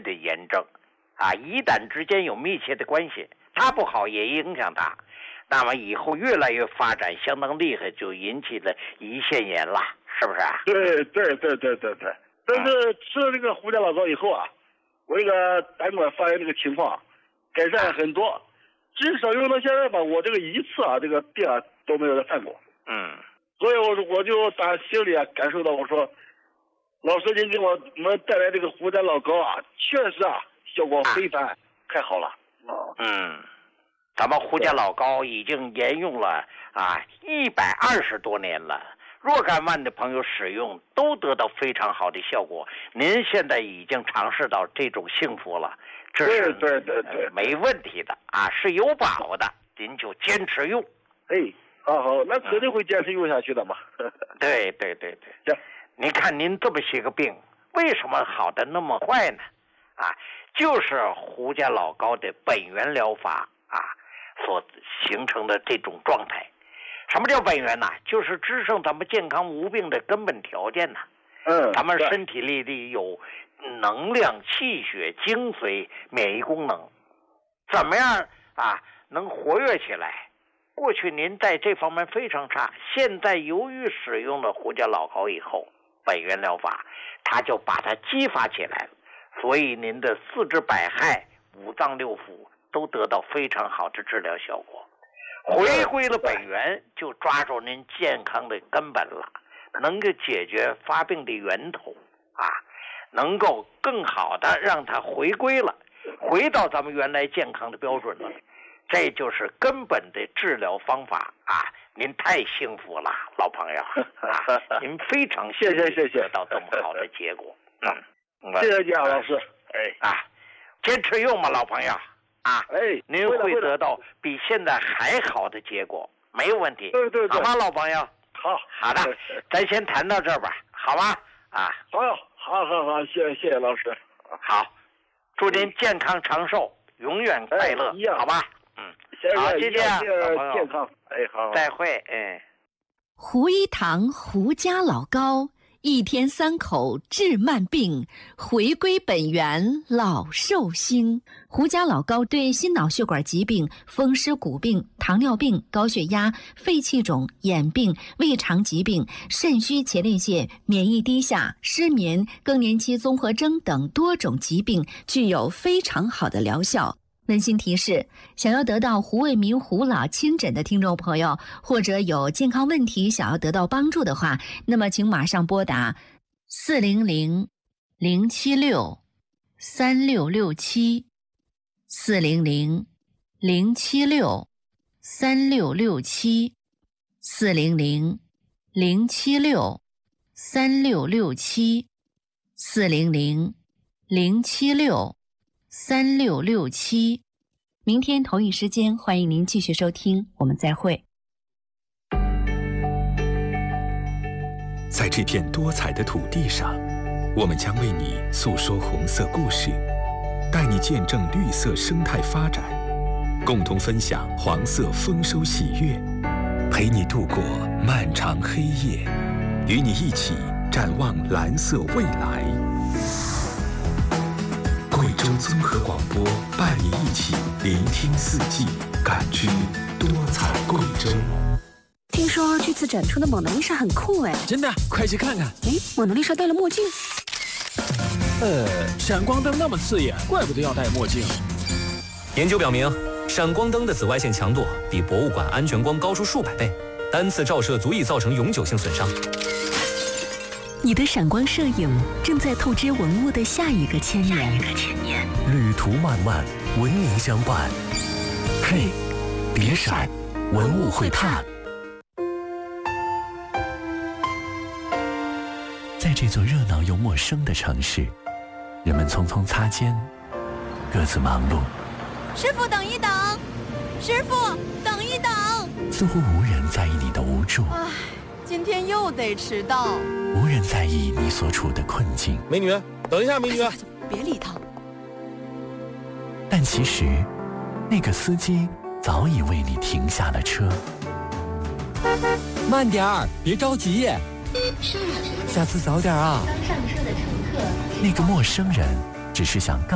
的炎症啊，一旦之间有密切的关系，它不好也影响它，那么以后越来越发展相当厉害，就引起了胰腺炎了，是不是啊？ 对。但是吃了这个胡家老膏以后啊，我这个胆管发炎这个情况改善很多，至少用到现在吧，我这个一次啊，这个病啊都没有再犯过。所以我就打心里啊感受到，我说老师您给我们带来这个胡家老膏啊，确实啊效果非凡，太好了。 咱们胡家老膏已经沿用了120多年了，若干万的朋友使用都得到非常好的效果。您现在已经尝试到这种幸福了，这是对， 没问题的啊，是有把握的，您就坚持用。 好，那肯定会坚持用下去的嘛。 对。 行， 您看您这么些个病，为什么好的那么快呢？就是胡家老膏的本源疗法所形成的这种状态。什么叫本源呢？就是支撑咱们健康无病的根本条件呢。咱们身体里有能量、气血、精髓、免疫功能，怎么样能活跃起来？过去您在这方面非常差，现在由于使用了胡家老膏以后，本源疗法，它就把它激发起来了，所以您的四肢百骸、五脏六腑都得到非常好的治疗效果。回归了本源，就抓住您健康的根本了，能够解决发病的源头能够更好的让它回归了，回到咱们原来健康的标准了。这就是根本的治疗方法您太幸福了，老朋友您非常谢谢得到这么好的结果。 谢谢姜老师。 坚持用吧，老朋友您会得到比现在还好的结果，没有问题。 对， 好吗，老朋友？好的，咱先谈到这儿吧，好吗？ 好，谢谢老师。 好，祝您健康长寿，永远快乐，好吧？好，谢谢健康。好， 再会。 胡一堂胡家老膏，1天3口治慢病，回归本源老寿星。胡家老膏对心脑血管疾病、风湿骨病、糖尿病、高血压、肺气肿、眼病、胃肠疾病、肾虚前列腺、免疫低下、失眠、更年期综合征等多种疾病具有非常好的疗效。温馨提示：想要得到胡卫民胡老亲诊的听众朋友，或者有健康问题想要得到帮助的话，那么请马上拨打400-076-3667 400-076-3667 400-076-3667 400-076-3667。明天同一时间，欢迎您继续收听，我们再会。 在这片多彩的土地上，我们将为你诉说红色故事，带你见证绿色生态发展，共同分享黄色丰收喜悦，陪你度过漫长黑夜，与你一起展望蓝色未来。贵州综合广播伴你一起聆听四季，感知多彩贵州。 听说这次展出的蒙娜丽莎很酷哎！ 真的，快去看看！ 哎，蒙娜丽莎戴了墨镜。 闪光灯那么刺眼，怪不得要戴墨镜。 研究表明，闪光灯的紫外线强度比博物馆安全光高出数百倍，单次照射足以造成永久性损伤。 你的闪光摄影正在透支文物的下一个千年。 旅途漫漫，文明相伴。嘿，别闪，文物会探。在这座热闹又陌生的城市，人们匆匆擦肩，各自忙碌。 师傅，等一等！师傅，等一等！ 似乎无人在意你的无助。 今天又得迟到。 无人在意你所处的困境。 美女，等一下，美女！ 别理他。 但其实，那个司机早已为你停下了车。 慢点儿，别着急。下次早点啊。 那个陌生人只是想告